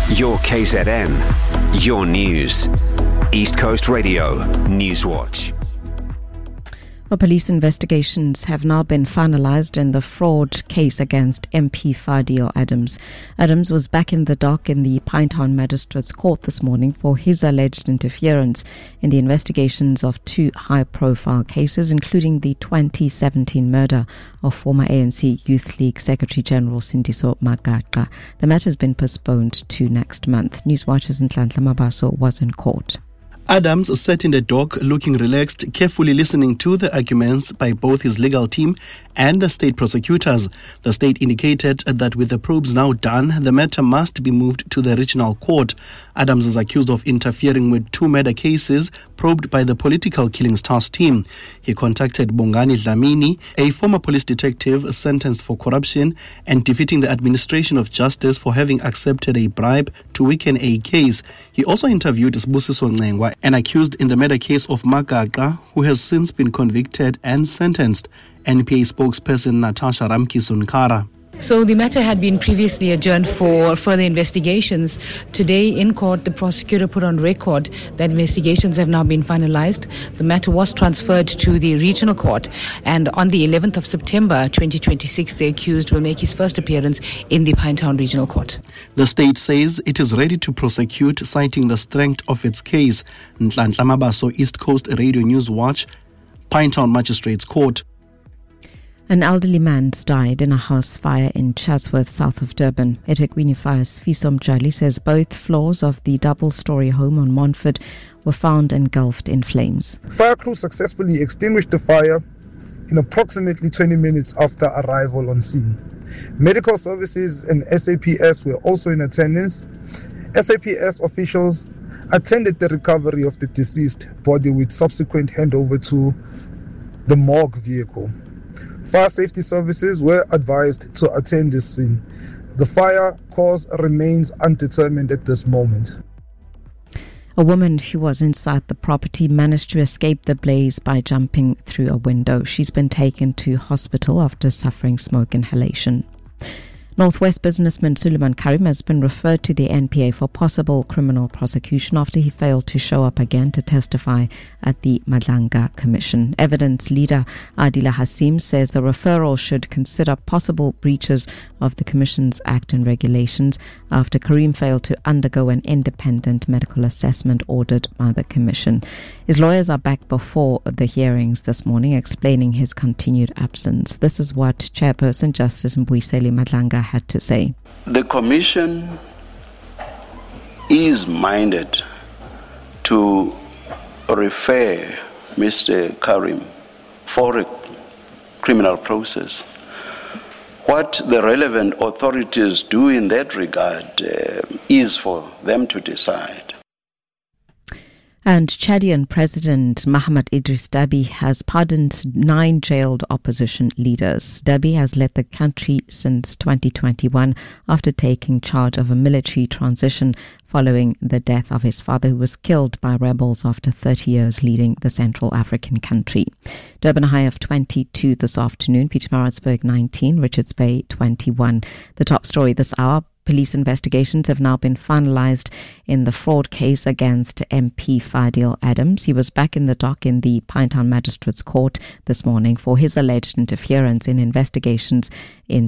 Your KZN, your news. East Coast Radio, Newswatch. Well, police investigations have now been finalised in the fraud case against MP Fadil Adams. Adams was back in the dock in the Pinetown Magistrates Court this morning for his alleged interference in the investigations of two high-profile cases, including the 2017 murder of former ANC Youth League Secretary-General Sindiso Magaqa. The matter has been postponed to next month. Newswatch's Nhlanhla Mabaso was in court. Adams sat in the dock looking relaxed, carefully listening to the arguments by both his legal team and the state prosecutors. The state indicated that with the probes now done, the matter must be moved to the regional court. Adams is accused of interfering with two murder cases probed by the Political Killings Task Team. He contacted Bongani Dlamini, a former police detective sentenced for corruption and defeating the administration of justice for having accepted a bribe to weaken a case. He also interviewed Sibusiso Ncengwa, an accused in the murder case of Magaqa, who has since been convicted and sentenced. NPA spokesperson Natasha Ramkisunkara. So the matter had been previously adjourned for further investigations. Today in court, the prosecutor put on record that investigations have now been finalized. The matter was transferred to the regional court, and on the 11th of September 2026, the accused will make his first appearance in the Pinetown Regional Court. The state says it is ready to prosecute, citing the strength of its case. Nhlanhla Mabaso, East Coast Radio Newswatch, Pinetown Magistrates Court. An elderly man died in a house fire in Chatsworth, south of Durban. eThekwini Fire's Fiso Mjali says both floors of the double-storey home on Montfort were found engulfed in flames. Fire crew successfully extinguished the fire in approximately 20 minutes after arrival on scene. Medical services and SAPS were also in attendance. SAPS officials attended the recovery of the deceased body with subsequent handover to the morgue vehicle. Fire safety services were advised to attend this scene. The fire cause remains undetermined at this moment. A woman who was inside the property managed to escape the blaze by jumping through a window. She's been taken to hospital after suffering smoke inhalation. Northwest businessman Suleiman Karim has been referred to the NPA for possible criminal prosecution after he failed to show up again to testify at the Madlanga Commission. Evidence leader Adila Hasim says the referral should consider possible breaches of the Commission's Act and regulations after Karim failed to undergo an independent medical assessment ordered by the Commission. His lawyers are back before the hearings this morning explaining his continued absence. This is what Chairperson Justice Mbuyiseli Madlanga had to say. The Commission is minded to refer Mr. Karim for a criminal process. What the relevant authorities do in that regard is for them to decide. And Chadian President Mahamat Idris Deby has pardoned 9 jailed opposition leaders. Deby has led the country since 2021 after taking charge of a military transition following the death of his father, who was killed by rebels after 30 years leading the Central African country. Durban a high of 22 this afternoon, Pietermaritzburg 19, Richards Bay 21. The top story this hour: police investigations have now been finalised in the fraud case against MP Fadil Adams. He was back in the dock in the Pinetown Magistrates Court this morning for his alleged interference in investigations in